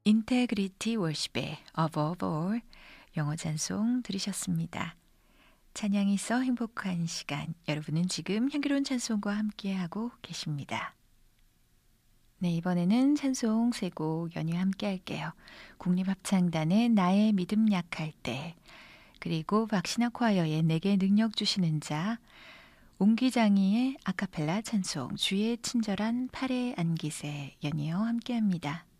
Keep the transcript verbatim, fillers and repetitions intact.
인테그리티 월십의 Above All 영어 찬송 들으셨습니다. 찬양이 있어 행복한 시간, 여러분은 지금 향기로운 찬송과 함께하고 계십니다. 네, 이번에는 찬송 세 곡 연이어 함께 할게요. 국립합창단의 나의 믿음 약할 때, 그리고 박신학 콰이어의 내게 능력 주시는 자, 옹기장이의 아카펠라 찬송 주의 친절한 팔에 안기세 연이어 함께합니다.